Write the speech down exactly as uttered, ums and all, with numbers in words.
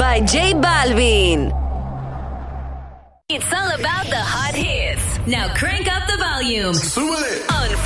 by J Balvin. It's all about the hot hits. Now crank up the volume. Súbele. On